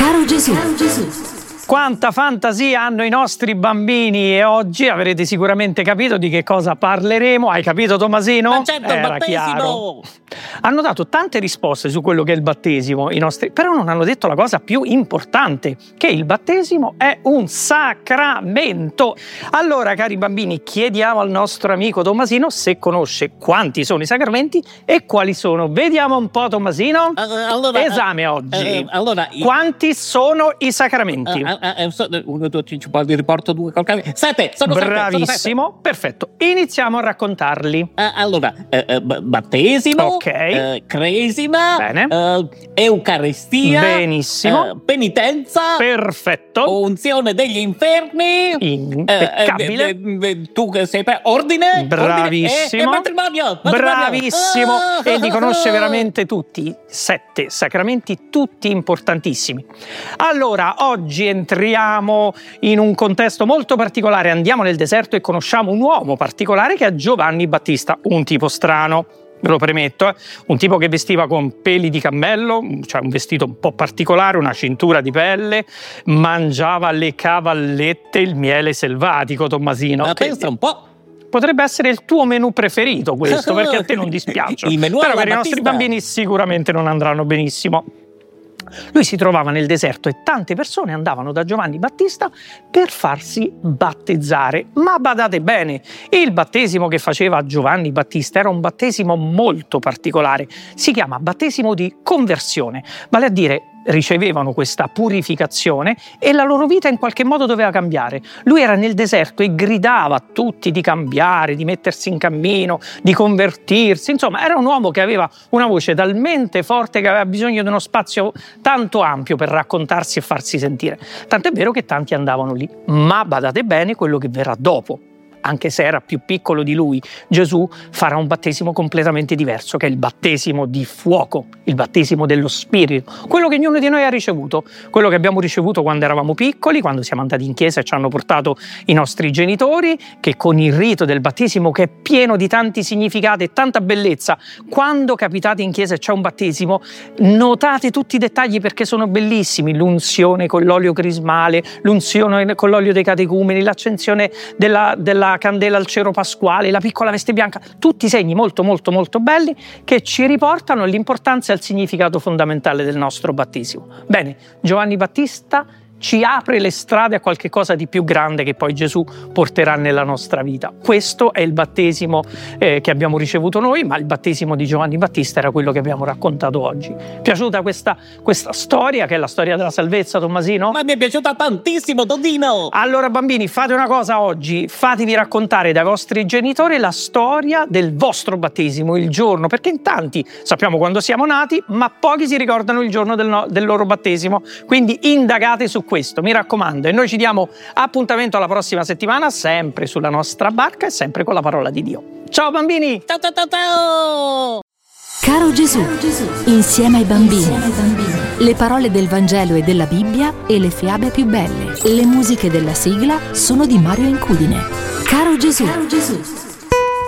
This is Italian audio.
Caro Gesù. Quanta fantasia hanno i nostri bambini, e oggi avrete sicuramente capito di che cosa parleremo. Hai capito, Tommasino? Ma certo, il Era battesimo! chiaro. Hanno dato tante risposte su quello che è il battesimo, però non hanno detto la cosa più importante, che il battesimo è un sacramento. Allora, cari bambini, chiediamo al nostro amico Tommasino se conosce quanti sono i sacramenti e quali sono. Vediamo un po', Tommasino. Esame oggi. Quanti sono i sacramenti? 1, 2, 3, 4, riporto 2, 7. Sono bravissimo, 7. Perfetto. Iniziamo a raccontarli. Battesimo, ok, cresima, bene, Eucaristia, benissimo, penitenza, perfetto, unzione degli inferni, impeccabile, tu che sei ordine, bravissimo, e matrimonio, bravissimo, e li conosce veramente tutti. 7 sacramenti, tutti importantissimi. Allora, oggi entriamo in un contesto molto particolare, andiamo nel deserto e conosciamo un uomo particolare che è Giovanni Battista, un tipo strano. Ve lo premetto, un tipo che vestiva con peli di cammello, cioè un vestito un po' particolare, una cintura di pelle, mangiava le cavallette, il miele selvatico, Tommasino. Ma pensa un po'. Potrebbe essere il tuo menù preferito questo, perché a te non dispiace. Però per i nostri bambini sicuramente non andranno benissimo. Lui si trovava nel deserto e tante persone andavano da Giovanni Battista per farsi battezzare. Ma badate bene, il battesimo che faceva Giovanni Battista era un battesimo molto particolare. Si chiama battesimo di conversione, vale a dire ricevevano questa purificazione e la loro vita in qualche modo doveva cambiare. Lui era nel deserto e gridava a tutti di cambiare, di mettersi in cammino, di convertirsi. Insomma, era un uomo che aveva una voce talmente forte che aveva bisogno di uno spazio tanto ampio per raccontarsi e farsi sentire. Tant'è vero che tanti andavano lì. Ma badate bene quello che verrà dopo. Anche se era più piccolo di lui, Gesù farà un battesimo completamente diverso, che è il battesimo di fuoco, il battesimo dello Spirito, quello che ognuno di noi ha ricevuto, quello che abbiamo ricevuto quando eravamo piccoli, quando siamo andati in chiesa e ci hanno portato i nostri genitori, che con il rito del battesimo, che è pieno di tanti significati e tanta bellezza, quando capitate in chiesa e c'è un battesimo, notate tutti i dettagli perché sono bellissimi: l'unzione con l'olio crismale, l'unzione con l'olio dei catecumeni, l'accensione della candela al cero pasquale, la piccola veste bianca, tutti segni molto molto molto belli che ci riportano all'importanza e al significato fondamentale del nostro battesimo. Bene, Giovanni Battista ci apre le strade a qualche cosa di più grande che poi Gesù porterà nella nostra vita. Questo è il battesimo che abbiamo ricevuto noi, ma il battesimo di Giovanni Battista era quello che abbiamo raccontato oggi. Piaciuta questa storia, che è la storia della salvezza, Tommasino? Ma mi è piaciuta tantissimo, Tondino! Allora bambini, fate una cosa oggi, fatevi raccontare dai vostri genitori la storia del vostro battesimo, il giorno, perché in tanti sappiamo quando siamo nati, ma pochi si ricordano il giorno del loro battesimo, quindi indagate su questo, mi raccomando, e noi ci diamo appuntamento alla prossima settimana, sempre sulla nostra barca e sempre con la parola di Dio. Ciao bambini! Ciao ciao ciao ciao! Caro Gesù, insieme ai bambini. Le parole del Vangelo e della Bibbia e le fiabe più belle. Le musiche della sigla sono di Mario Incudine. Caro Gesù.